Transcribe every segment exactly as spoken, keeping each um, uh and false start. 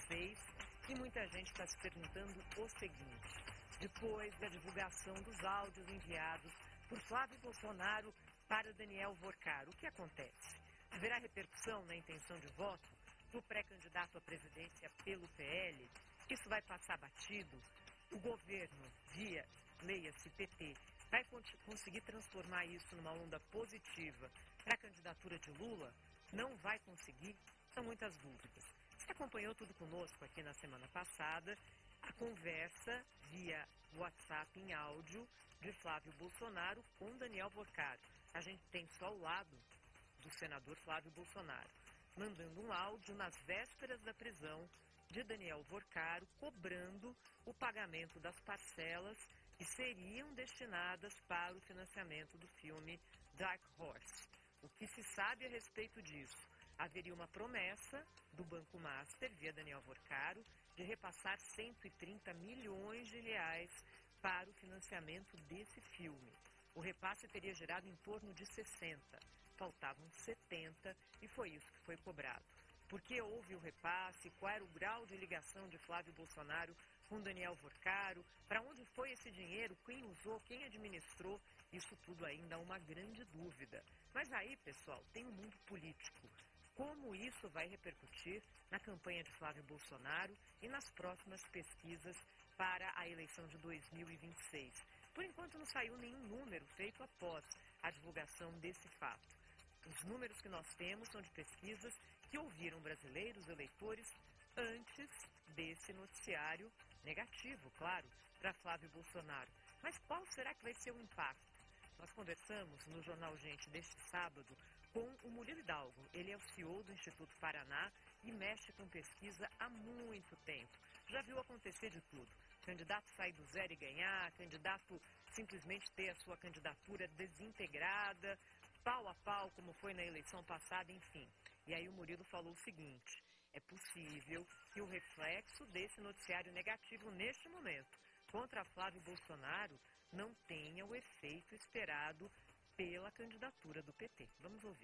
fez e muita gente está se perguntando o seguinte: depois da divulgação dos áudios enviados por Flávio Bolsonaro para Daniel Worcar, o que acontece? Haverá repercussão na intenção de voto do pré-candidato à presidência pelo P L? Isso vai passar batido? O governo, via leia-se P T, vai conseguir transformar isso numa onda positiva para a candidatura de Lula? Não vai conseguir? São muitas dúvidas. Você acompanhou tudo conosco aqui na semana passada, a conversa via WhatsApp em áudio de Flávio Bolsonaro com Daniel Worcar. A gente tem só o lado do senador Flávio Bolsonaro, mandando um áudio nas vésperas da prisão de Daniel Worcar, cobrando o pagamento das parcelas que seriam destinadas para o financiamento do filme Dark Horse. O que se sabe a respeito disso? Haveria uma promessa do Banco Master, via Daniel Worcar, de repassar cento e trinta milhões de reais para o financiamento desse filme. O repasse teria gerado em torno de sessenta. Faltavam setenta e foi isso que foi cobrado. Por que houve o repasse? Qual era o grau de ligação de Flávio Bolsonaro com Daniel Worcar? Para onde foi esse dinheiro? Quem usou? Quem administrou? Isso tudo ainda é uma grande dúvida. Mas aí, pessoal, tem o mundo político. Como isso vai repercutir na campanha de Flávio Bolsonaro e nas próximas pesquisas para a eleição de dois mil e vinte e seis? Por enquanto não saiu nenhum número feito após a divulgação desse fato. Os números que nós temos são de pesquisas que ouviram brasileiros eleitores antes desse noticiário negativo, claro, para Flávio Bolsonaro. Mas qual será que vai ser o impacto? Nós conversamos no Jornal Gente deste sábado com o Murilo Hidalgo. Ele é o C E O do Instituto Paraná e mexe com pesquisa há muito tempo. Já viu acontecer de tudo. Candidato sair do zero e ganhar, candidato simplesmente ter a sua candidatura desintegrada, pau a pau, como foi na eleição passada, enfim. E aí o Murilo falou o seguinte: é possível que o reflexo desse noticiário negativo neste momento contra Flávio Bolsonaro não tenha o efeito esperado pela candidatura do P T. Vamos ouvir.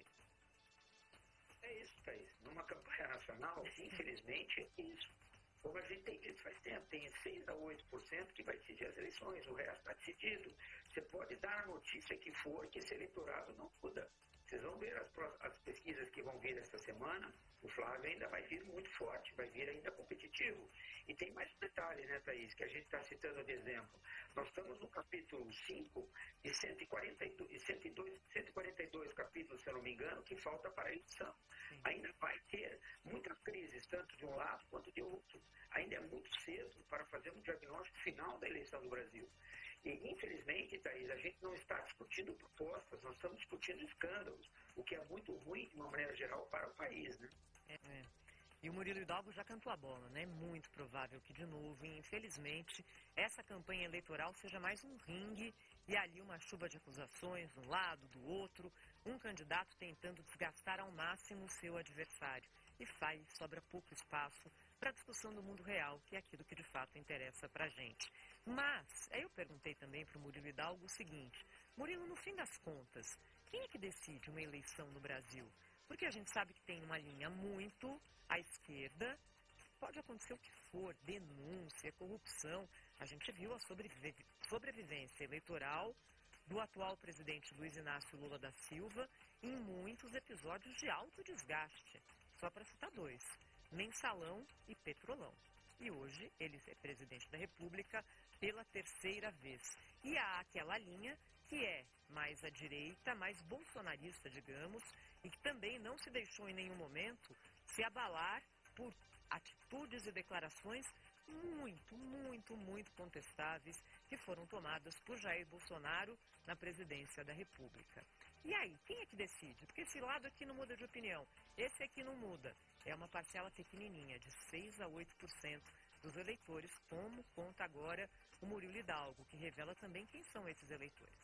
É isso, Thaís. Numa campanha nacional, infelizmente, é isso. Como a gente tem dito faz tempo, tem seis a oito por cento que vai decidir as eleições, o resto está decidido. Você pode dar a notícia que for, que esse eleitorado não muda. Vocês vão ver as, as pesquisas que vão vir esta semana, o Flávio ainda vai vir muito forte, vai vir ainda competitivo. E tem mais um detalhe, né, Thaís, que a gente está citando de exemplo. Nós estamos no capítulo cinco de cento e quarenta e dois, cento e dois, cento e quarenta e dois capítulos, se eu não me engano, que falta para a eleição. Sim. Ainda vai ter muita crise, tanto de um lado quanto de outro. Ainda é muito cedo para fazer um diagnóstico final da eleição do Brasil. E, infelizmente, Thaís, a gente não está discutindo propostas, nós estamos discutindo escândalos, o que é muito ruim, de uma maneira geral, para o país, né? É, é. E o Murilo Hidalgo já cantou a bola, né? Muito provável que, de novo, e infelizmente, essa campanha eleitoral seja mais um ringue e ali uma chuva de acusações de um lado, do outro, um candidato tentando desgastar ao máximo o seu adversário. E faz, sobra pouco espaço para a discussão do mundo real, que é aquilo que de fato interessa para a gente. Mas, aí eu perguntei também para o Murilo Hidalgo o seguinte: Murilo, no fim das contas, quem é que decide uma eleição no Brasil? Porque a gente sabe que tem uma linha muito à esquerda, pode acontecer o que for, denúncia, corrupção. A gente viu a sobrevi- sobrevivência eleitoral do atual presidente Luiz Inácio Lula da Silva em muitos episódios de alto desgaste. Só para citar dois: Mensalão e Petrolão. E hoje ele é presidente da República pela terceira vez. E há aquela linha que é mais à direita, mais bolsonarista, digamos, e que também não se deixou em nenhum momento se abalar por atitudes e declarações muito, muito, muito contestáveis que foram tomadas por Jair Bolsonaro na presidência da República. E aí, quem é que decide? Porque esse lado aqui não muda de opinião, esse aqui não muda. É uma parcela pequenininha, de seis a oito por cento dos eleitores, como conta agora o Murilo Hidalgo, que revela também quem são esses eleitores.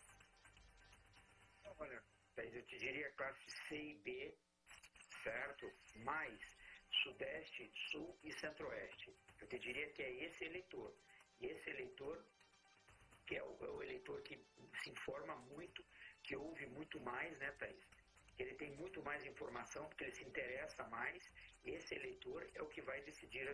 Olha, eu te diria classe C e B, certo? Mais Sudeste, Sul e Centro-Oeste. Eu te diria que é esse eleitor. E esse eleitor, que é o, é o eleitor que se informa muito, que ouve muito mais, né, Thaís? Ele tem muito mais informação, porque ele se interessa mais. Esse eleitor é o que vai decidir